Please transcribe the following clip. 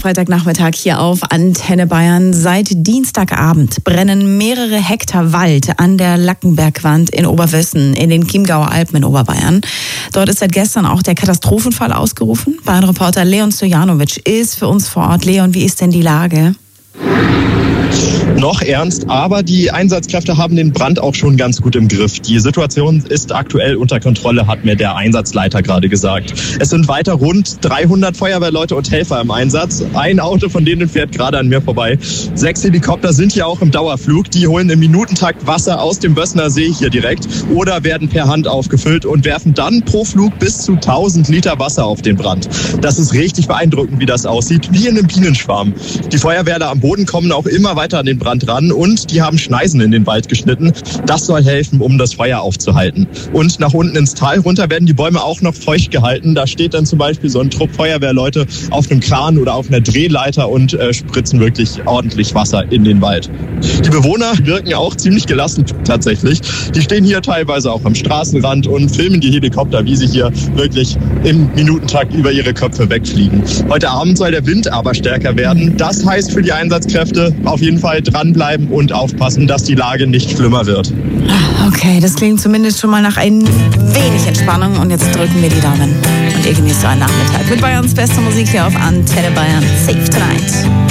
Freitagnachmittag hier auf Antenne Bayern. Seit Dienstagabend brennen mehrere Hektar Wald an der Lackenbergwand in Oberwössen in den Chiemgauer Alpen in Oberbayern. Dort ist seit gestern auch der Katastrophenfall ausgerufen. Bayern-Reporter Leon Stojanovic ist für uns vor Ort. Leon, wie ist denn die Lage? Noch ernst, aber die Einsatzkräfte haben den Brand auch schon ganz gut im Griff. Die Situation ist aktuell unter Kontrolle, hat mir der Einsatzleiter gerade gesagt. Es sind weiter rund 300 Feuerwehrleute und Helfer im Einsatz. Ein Auto von denen fährt gerade an mir vorbei. 6 Helikopter sind hier auch im Dauerflug. Die holen im Minutentakt Wasser aus dem Bössener See hier direkt oder werden per Hand aufgefüllt und werfen dann pro Flug bis zu 1000 Liter Wasser auf den Brand. Das ist richtig beeindruckend, wie das aussieht, wie in einem Bienenschwarm. Die Feuerwehrler am Boden kommen auch immer weiter an den Brand ran und die haben Schneisen in den Wald geschnitten. Das soll helfen, um das Feuer aufzuhalten. Und nach unten ins Tal runter werden die Bäume auch noch feucht gehalten. Da steht dann zum Beispiel so ein Trupp Feuerwehrleute auf einem Kran oder auf einer Drehleiter und spritzen wirklich ordentlich Wasser in den Wald. Die Bewohner wirken auch ziemlich gelassen tatsächlich. Die stehen hier teilweise auch am Straßenrand und filmen die Helikopter, wie sie hier wirklich im Minutentakt über ihre Köpfe wegfliegen. Heute Abend soll der Wind aber stärker werden. Das heißt für die Einsatzkräfte auf jeden Fall dranbleiben und aufpassen, dass die Lage nicht schlimmer wird. Okay, das klingt zumindest schon mal nach ein wenig Entspannung und jetzt drücken wir die Daumen. Und ihr genießt euren Nachmittag mit Bayerns bester Musik hier auf Antenne Bayern. Safe Tonight.